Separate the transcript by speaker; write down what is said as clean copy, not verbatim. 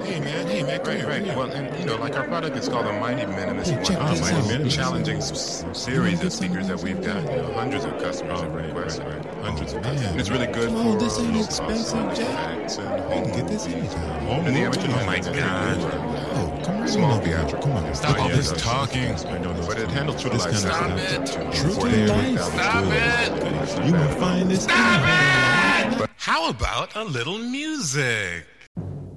Speaker 1: Hey man, come here.
Speaker 2: Right. Well, and like our product is called the Mighty Minimus
Speaker 1: Hey, check this out.
Speaker 2: One. Challenging series of speakers that we've got. Hundreds of customers have requested. Hundreds of customers. And it's really good for
Speaker 1: this ain't expensive, Jack.
Speaker 2: effects
Speaker 1: You
Speaker 2: and
Speaker 1: can
Speaker 2: home
Speaker 1: get this anytime.
Speaker 2: and the amateur.
Speaker 3: Oh my God.
Speaker 1: Oh, come on.
Speaker 2: Small theatrical.
Speaker 1: Come on.
Speaker 3: Stop all this talking.
Speaker 2: I know, but it handles true to life.
Speaker 3: Stop it.
Speaker 1: True to life.
Speaker 3: Stop it.
Speaker 1: You gonna find this.
Speaker 3: Stop it! How about a little music?